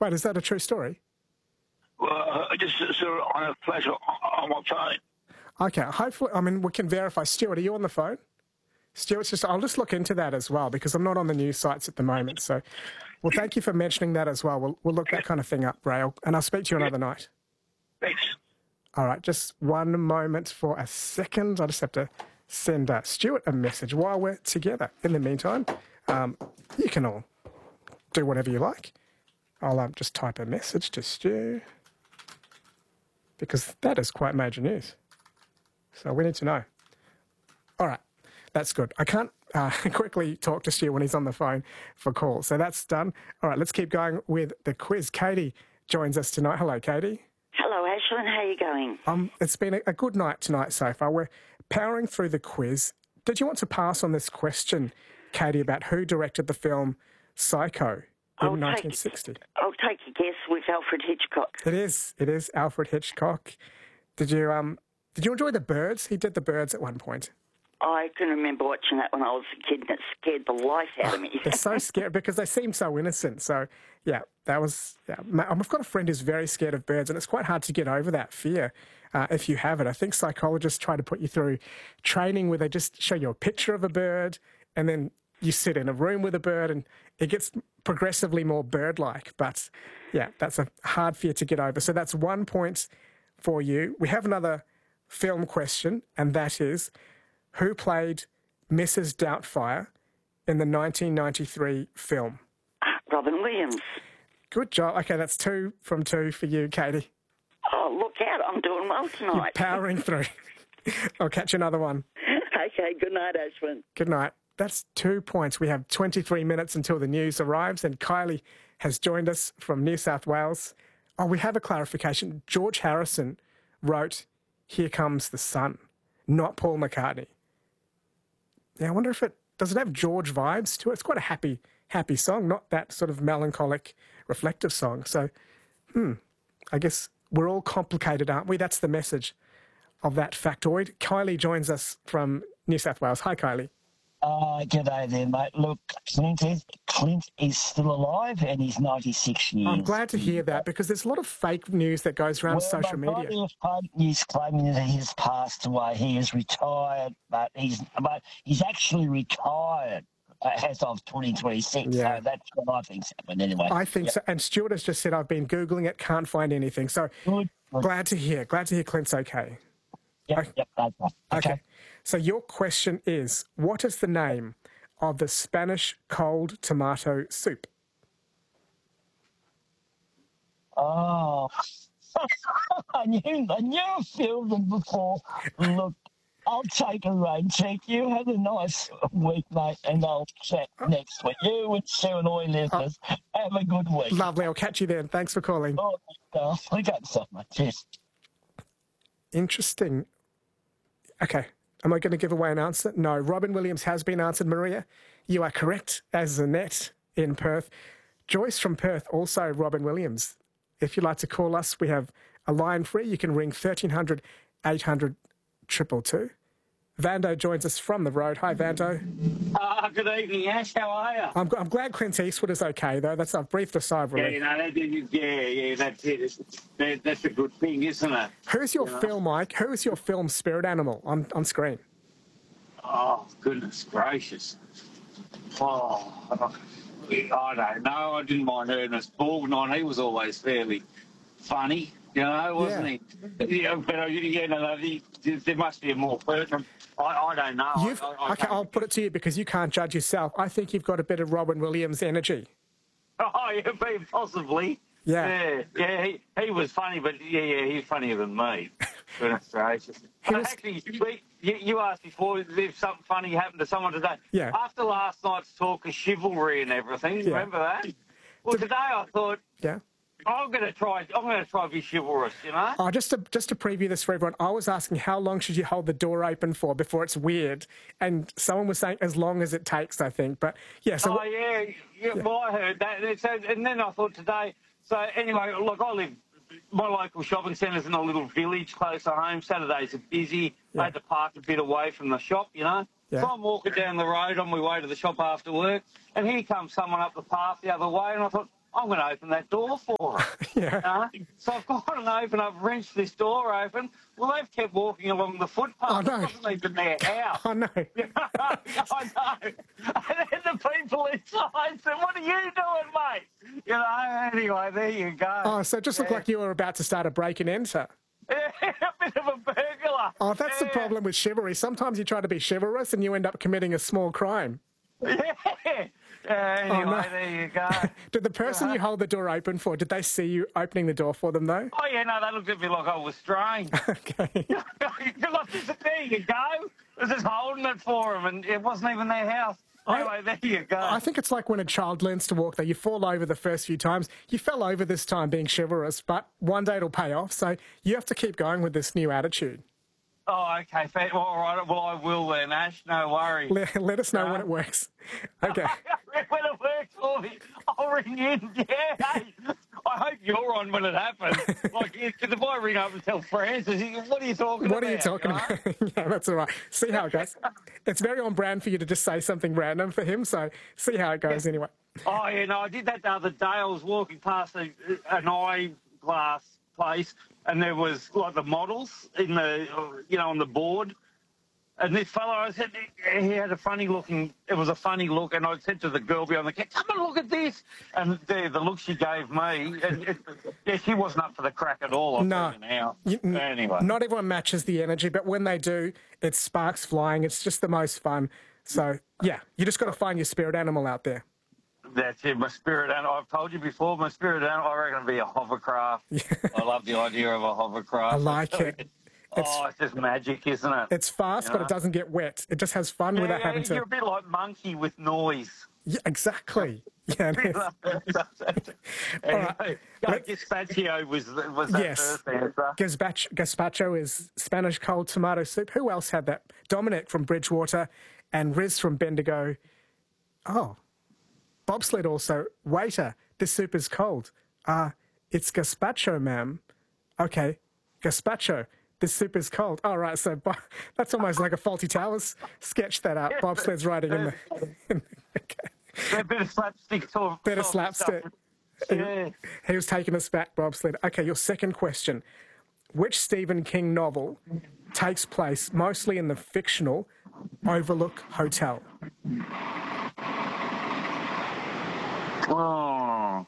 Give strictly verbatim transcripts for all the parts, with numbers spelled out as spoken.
Wait, is that a true story? Well, I just saw it on a flash on, on my phone. Okay, hopefully, I mean, we can verify. Stuart, are you on the phone? Stuart's just, I'll just look into that as well because I'm not on the news sites at the moment. So, well, thank you for mentioning that as well. We'll, we'll look that kind of thing up, Ray, and I'll speak to you another night. Thanks. All right, just one moment for a second. I just have to send uh, Stuart a message while we're together. In the meantime, um, you can all do whatever you like. I'll um, just type a message to Stu because that is quite major news. So we need to know. All right, that's good. I can't uh, quickly talk to Stu when he's on the phone for calls. So that's done. All right, let's keep going with the quiz. Katie joins us tonight. Hello, Katie. Hello, Ashlyn. How are you going? Um, it's been a, a good night tonight so far. We're powering through the quiz. Did you want to pass on this question, Katie, about who directed the film Psycho in I'll nineteen sixty? Take, I'll take a guess with Alfred Hitchcock. It is. It is Alfred Hitchcock. Did you um? Did you enjoy The Birds? He did The Birds at one point. I can remember watching that when I was a kid, and it scared the life out of me. They're so scared because they seem so innocent. So, yeah, that was... Yeah. I've got a friend who's very scared of birds, and it's quite hard to get over that fear uh, if you have it. I think psychologists try to put you through training where they just show you a picture of a bird, and then you sit in a room with a bird, and it gets progressively more bird-like. But, yeah, that's a hard fear to get over. So that's one point for you. We have another film question, and that is... who played Missus Doubtfire in the nineteen ninety-three film? Robin Williams. Good job. Okay, that's two from two for you, Katie. Oh, look out. I'm doing well tonight. You're powering through. I'll catch you another one. Okay, good night, Ashwin. Good night. That's two points. We have twenty-three minutes until the news arrives, and Kylie has joined us from New South Wales. Oh, we have a clarification. George Harrison wrote Here Comes the Sun, not Paul McCartney. Yeah, I wonder if it... does it have George vibes to it? It's quite a happy, happy song, not that sort of melancholic, reflective song. So, hmm, I guess we're all complicated, aren't we? That's the message of that factoid. Kylie joins us from New South Wales. Hi, Kylie. Uh, g'day there, mate. Look, Clint is, Clint is still alive and he's ninety-six years. I'm glad to hear that because there's a lot of fake news that goes around well, social media. He's claiming that he's passed away. He is retired, but he's but he's actually retired as of twenty twenty-six. Yeah. So that's what I think's happened anyway. I think yep. so. And Stuart has just said, I've been Googling it, can't find anything. So Good. Good. glad to hear. Glad to hear Clint's okay. Yep, okay. yep, okay. Okay. okay. So your question is, what is the name of the Spanish cold tomato soup? Oh, I knew, I knew I filmed them before. Look, I'll take a rain check. You have a nice week, mate, and I'll chat next week. You and Sue and all your listeners, oh. have a good week. Lovely. I'll catch you then. Thanks for calling. Oh, no, I got something, mate. Cheers. Interesting. Okay. Am I going to give away an answer? No. Robin Williams has been answered. Maria, you are correct, as Annette in Perth. Joyce from Perth, also Robin Williams. If you'd like to call us, we have a line free. You can ring thirteen hundred, eight hundred, two two two. Vando joins us from the road. Hi, Vando. Uh, good evening, Ash. How are you? I'm, I'm glad Clint Eastwood is okay, though. That's a brief sigh of relief. Yeah, you know, that, yeah, yeah, that's it. It's, that, that's a good thing, isn't it? Who's your you film, know? Mike? Who is your film spirit animal on, on screen? Oh, goodness gracious. Oh, I don't know. I didn't mind Ernest Borgnine. He was always fairly funny, you know, wasn't yeah. he? Yeah, but, you know, there must be a more pertinent... I, I don't know. You've, I, I okay, I'll put it to you because you can't judge yourself. I think you've got a bit of Robin Williams energy. Oh, yeah, possibly. Yeah. Yeah, yeah he, he was funny, but yeah, yeah, he's funnier than me. Goodness gracious. But was... actually, we, you, you asked before if something funny happened to someone today. Yeah. After last night's talk of chivalry and everything, yeah. remember that? Well, the... today I thought... Yeah. I'm going to try. I'm going to try to be chivalrous, you know. Oh, just to just to preview this for everyone, I was asking how long should you hold the door open for before it's weird, and someone was saying as long as it takes. I think, but yeah. So oh yeah, yeah, yeah. Well, I heard that, so, and then I thought today. So anyway, look, I live. My local shopping centre's in a little village close to home. Saturdays are busy. Yeah. I had to park a bit away from the shop, you know. Yeah. So I'm walking down the road on my way to the shop after work, and here comes someone up the path the other way, and I thought, I'm going to open that door for her. Yeah. Uh, so I've gone and opened up, wrenched this door open. Well, they've kept walking along the footpath. Oh, no. It wasn't even their house. Oh, no. I know. And then the people inside said, what are you doing, mate? You know, anyway, there you go. Oh, so it just looked Yeah. like you were about to start a break and enter. Yeah, a bit of a burglar. Oh, that's the Yeah. problem with chivalry. Sometimes you try to be chivalrous and you end up committing a small crime. Yeah. Yeah, anyway, Oh, no. there you go. Did the person you hold the door open for, did they see you opening the door for them, though? Oh, yeah, no, they looked at me like I was strange. Okay. Like, there you go. I was just holding it for them, and it wasn't even their house. I- Anyway, there you go. I think it's like when a child learns to walk, though. You fall over the first few times. You fell over this time being chivalrous, but one day it'll pay off. So you have to keep going with this new attitude. Oh, okay. Fair. Well, all right. Well, I will then, Ash. No worries. Let, let us know No. when it works. Okay. When it works for me, I'll ring in. Yeah. Hey, I hope you're on when it happens. Like, because if I ring up and tell Francis, he goes, what are you talking What about? are you talking know? about? Yeah, that's all right. See how it goes. It's very on brand for you to just say something random for him, so see how it goes anyway. Oh, yeah, no, I did that the other day. I was walking past a, an eyeglass place, and there was, like, the models in the, you know, on the board. And this fellow, I said, he had a funny looking, it was a funny look, and I said to the girl behind the counter, come and look at this. And the, the look she gave me, and it, yeah, she wasn't up for the crack at all. I'm No. now. You- n- Anyway. Not everyone matches the energy, but when they do, it's sparks flying. It's just the most fun. So, yeah, you just got to find your spirit animal out there. That's it, my spirit animal. I've told you before, my spirit animal, I reckon, would be a hovercraft. I love the idea of a hovercraft. I like it. It's, Oh, it's just magic, isn't it? it's fast, but it doesn't get wet. It just has fun yeah, without yeah, having to. You're a bit like Monkey with noise. Yeah, exactly. Yeah, it is. Anyway, Let's- gazpacho was, was that Yes. first answer. Gazpacho, gazpacho is Spanish cold tomato soup. Who else had that? Dominic from Bridgewater and Riz from Bendigo. Oh, bobsled also. Waiter, this soup is cold. Ah, uh, it's gazpacho, ma'am. Okay, gazpacho. This soup is cold. All right, so bo- that's almost like a Faulty Towers sketch that up. Bobsled's writing in the... In the okay. A bit of slapstick talk. Bit of talk slapstick. stuff. Yeah. He was taking us back, Bobsled. Okay, your second question. Which Stephen King novel takes place mostly in the fictional Overlook Hotel? Oh.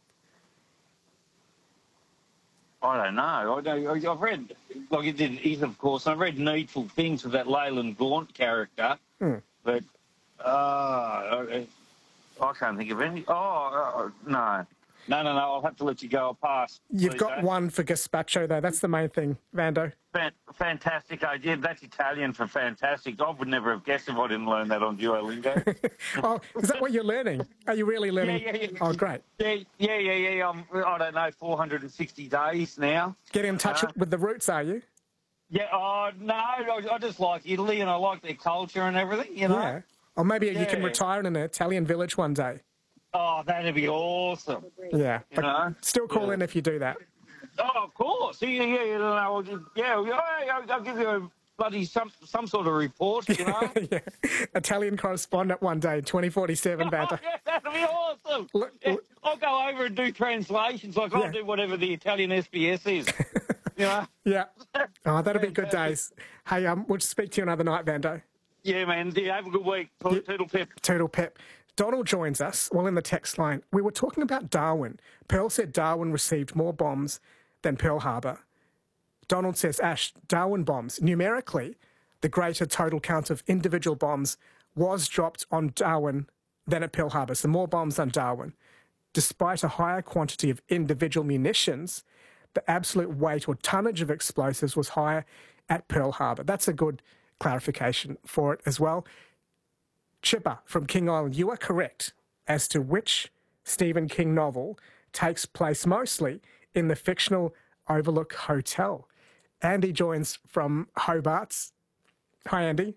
I don't know. I don't, I've read, like it did, is of course, I've read Needful Things with that Leyland Gaunt character, Hmm. but uh, I, I can't think of any. Oh, uh, no. No, no, no, I'll have to let you go. I'll pass. You've please, got eh? one for gazpacho, though. That's the main thing, Vando. Fan- fantastic idea. That's Italian for fantastic. I would never have guessed if I didn't learn that on Duolingo. Oh, is that what you're learning? Are you really learning? Yeah, yeah, yeah. Oh, great. yeah, yeah, yeah, yeah. I'm, I don't know, four hundred sixty days now. Get in touch Uh, with the roots, are you? Yeah, oh, no, I, I just like Italy and I like their culture and everything, you know? Yeah. Or maybe you can Yeah. retire in an Italian village one day. Oh, that'd be awesome. Yeah. But know? still call Yeah. in if you do that. Oh, of course. Yeah, yeah, yeah. I'll just, yeah, yeah, I'll, I'll give you a bloody some some sort of report, you know? Yeah. Italian correspondent one day, twenty forty-seven, Oh, Vando. yeah, that'd be awesome. Look- Yeah, I'll go over and do translations. Like, Yeah. I'll do whatever the Italian S B S is, you know? Yeah. Oh, that'll be good days. Hey, um, we'll speak to you another night, Vando. Yeah, man. Yeah, have a good week. Toodle, toodle pip. Toodle pip. Donald joins us. Well, in the text line, we were talking about Darwin. Pearl said Darwin received more bombs than Pearl Harbor. Donald says, Ash, Darwin bombs. Numerically, the greater total count of individual bombs was dropped on Darwin than at Pearl Harbor. So more bombs on Darwin. Despite a higher quantity of individual munitions, the absolute weight or tonnage of explosives was higher at Pearl Harbor. That's a good clarification for it as well. Chipper from King Island, you are correct as to which Stephen King novel takes place mostly in the fictional Overlook Hotel. Andy joins from Hobart's. Hi, Andy.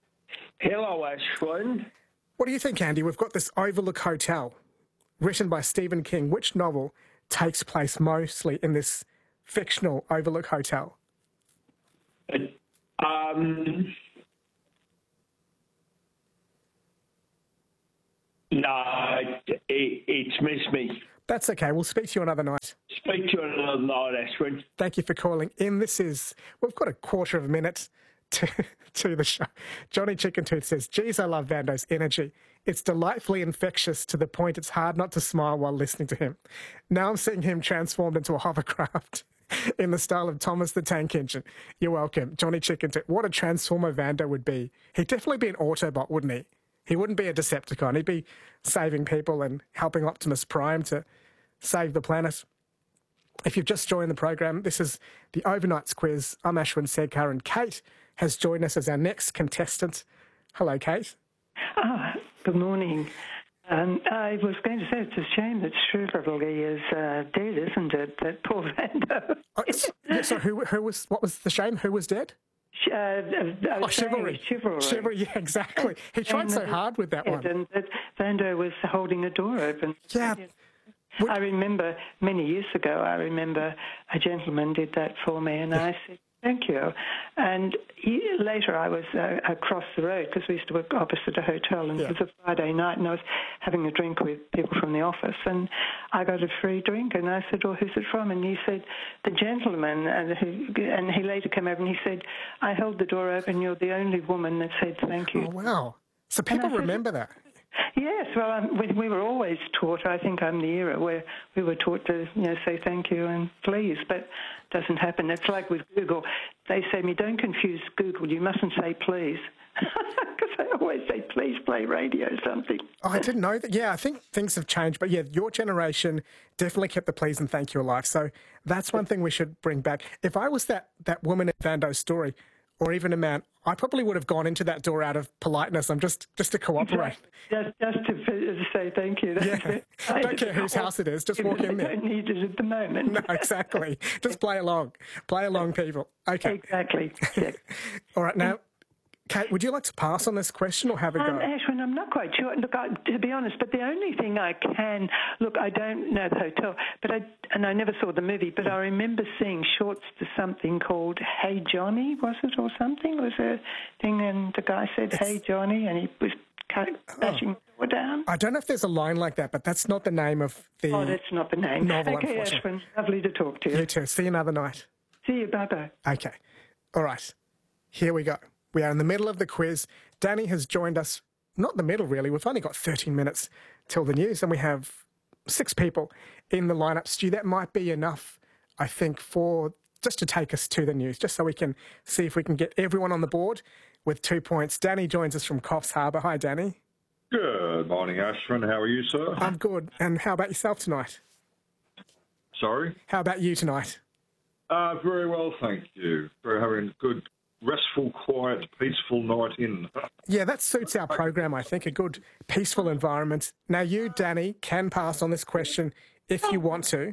Hello, Ashwin. What do you think, Andy? We've got this Overlook Hotel written by Stephen King. Which novel takes place mostly in this fictional Overlook Hotel? Um, no, it, it's missed me. That's okay. We'll speak to you another night. Speak to you another night, Ashwin. Thank you for calling in. This is, we've got a quarter of a minute to, to the show. Johnny Chicken Tooth says, geez, I love Vando's energy. It's delightfully infectious to the point it's hard not to smile while listening to him. Now I'm seeing him transformed into a hovercraft in the style of Thomas the Tank Engine. You're welcome. Johnny Chicken Tooth. What a transformer Vando would be. He'd definitely be an Autobot, wouldn't he? He wouldn't be a Decepticon. He'd be saving people and helping Optimus Prime to save the planet. If you've just joined the program, this is the Overnights Quiz. I'm Ashwin Sedkar, and Kate has joined us as our next contestant. Hello, Kate. Ah, good morning. Um, I was going to say it's a shame that Chivalry is uh, dead, isn't it? That poor Vando. Oh, so, yeah, so who, who was? What was the shame? Who was dead? Uh, uh, Oh, Chivalry. Chivalry. Chivalry, yeah, exactly. He tried And so that- hard with that one. And that Vando was holding a door open. Yeah. I remember many years ago, I remember a gentleman did that for me, and I said, thank you. And he, later I was uh, across the road, because we used to work opposite a hotel, and Yeah. it was a Friday night, and I was having a drink with people from the office, and I got a free drink, and I said, well, who's it from? And he said, the gentleman, and he, and he later came over and he said, I held the door open, you're the only woman that said thank you. Oh, wow. So people I said- remember that. Yes, well, um, we, we were always taught, I think I'm the era where we were taught to, you know, say thank you and please, but it doesn't happen. It's like with Google. They say to me, don't confuse Google, you mustn't say please. Because I always say please play radio or something. Oh, I didn't know that. Yeah, I think things have changed. But yeah, your generation definitely kept the please and thank you alive. So that's one thing we should bring back. If I was that, that woman in Vando's story, or even a man, I probably would have gone into that door out of politeness. I'm just just to cooperate. Just, just to, to say thank you. That's Yeah. it. Don't care whose house it is. Just walk in I there. don't need it at the moment. No, exactly. Just play along. Play along, people. Okay. Exactly. Yeah. All right. Now, Kate, would you like to pass on this question or have a go? Um, Ashwin, I'm not quite sure. Look, I, to be honest, but the only thing I can look, I don't know the hotel, but I and I never saw the movie, but I remember seeing shorts to something called "Hey Johnny," was it, or something? Was a thing, and the guy said "Hey Johnny," and he was bashing the door down. I don't know if there's a line like that, but that's not the name of the Oh, that's not the name. novel, Okay, unfortunately. Ashwin, lovely to talk to you. You too. See you another night. See you. Bye bye. Okay. All right. Here we go. We are in the middle of the quiz. Danny has joined us. Not the middle, really. We've only got thirteen minutes till the news, and we have six people in the lineup. Stu, that might be enough, I think, for just to take us to the news, just so we can see if we can get everyone on the board with two points. Danny joins us from Coffs Harbour. Hi, Danny. Good morning, Ashwin. How are you, sir? I'm good. And how about yourself tonight? Sorry? How about you tonight? Uh, very well, thank you. For having a good, restful, quiet, peaceful night in. Yeah, that suits our program, I think, a good, peaceful environment. Now, you, Danny, can pass on this question if you want to.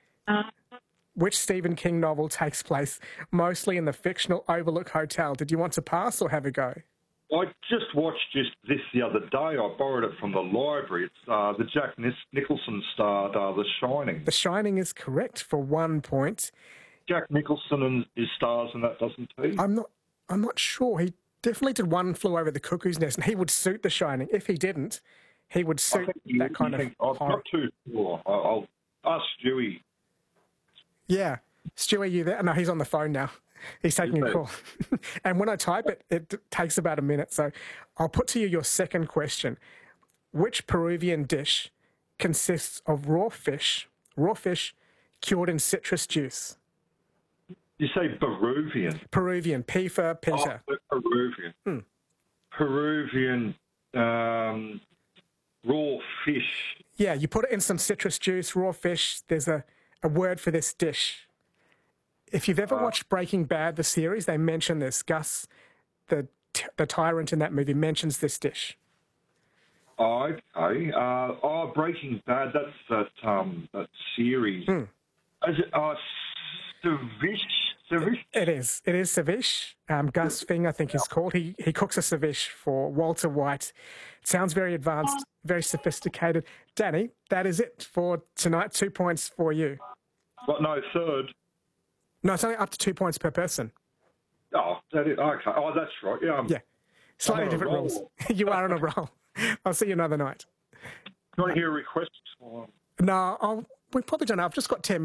Which Stephen King novel takes place mostly in the fictional Overlook Hotel? Did you want to pass or have a go? I just watched just this the other day. I borrowed it from the library. It's uh, the Jack Nis- Nicholson starred uh, The Shining. The Shining is correct for one point. Jack Nicholson and his stars in that, doesn't he? I'm not. I'm not sure. He definitely did One Flew Over the Cuckoo's Nest, and he would suit The Shining. If he didn't, he would I suit think you- that kind you of think- I'm horror. not too sure. I'll, I'll ask Stewie. Yeah. Stu, are you there? No, he's on the phone now. He's taking a Is he? call. And when I type it, it takes about a minute. So I'll put to you your second question. Which Peruvian dish consists of raw fish, raw fish cured in citrus juice? You say Peruvian. Peruvian, P for Peter. Oh, Peruvian. Hmm. Peruvian um, raw fish. Yeah, you put it in some citrus juice, raw fish. There's a, a word for this dish. If you've ever watched Breaking Bad, the series, they mention this. Gus, the t- the tyrant in that movie, mentions this dish. Oh, okay. Uh, oh, Breaking Bad. That's that um that series. Hmm. Is it uh, ceviche? Ceviche? It is. It is ceviche. Um, Gus Fing, I think he's called. He he cooks a ceviche for Walter White. It sounds very advanced, very sophisticated. Danny, that is it for tonight. Two points for you. What? No, third. No, it's only up to two points per person. Oh, that is, okay. Oh, that's right. Yeah. I'm, Yeah. Slightly I'm on a different roll. rules. You are on a roll. I'll see you another night. You want to hear requests? For, No, I'll, we probably don't know. I've just got ten